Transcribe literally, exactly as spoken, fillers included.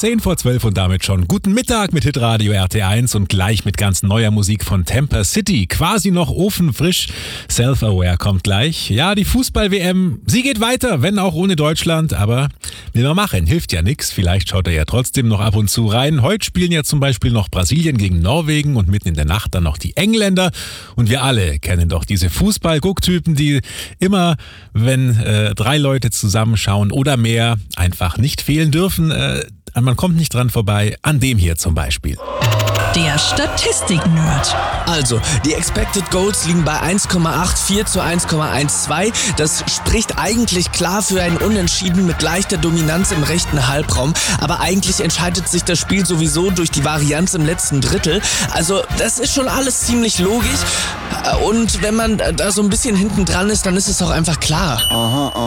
zehn vor zwölf und damit schon guten Mittag mit Hitradio R T eins und gleich mit ganz neuer Musik von Temper City. Quasi noch ofenfrisch. Self-Aware kommt gleich. Ja, die Fußball-W M, sie geht weiter, wenn auch ohne Deutschland, aber will man machen, hilft ja nix. Vielleicht schaut er ja trotzdem noch ab und zu rein. Heute spielen ja zum Beispiel noch Brasilien gegen Norwegen und mitten in der Nacht dann noch die Engländer. Und wir alle kennen doch diese Fußball-Gucktypen, die immer, wenn äh, drei Leute zusammenschauen oder mehr, einfach nicht fehlen dürfen. Äh, man kommt nicht dran vorbei, an dem hier zum Beispiel. Der Statistik-Nerd. Also, die Expected Goals liegen bei eins Komma vierundachtzig zu eins Komma zwölf. Das spricht eigentlich klar für ein Unentschieden mit leichter Dominanz im rechten Halbraum. Aber eigentlich entscheidet sich das Spiel sowieso durch die Varianz im letzten Drittel. Also, das ist schon alles ziemlich logisch. Und wenn man da so ein bisschen hinten dran ist, dann ist es auch einfach klar. Aha, aha.